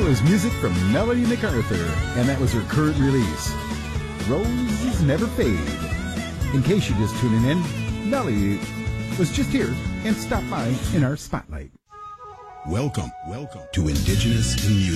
was music from Melody MacArthur, and that was her current release, Roses Never Fade. In case you're just tuning in, Melody was just here and stopped by in our spotlight. Welcome to Indigenous in Music.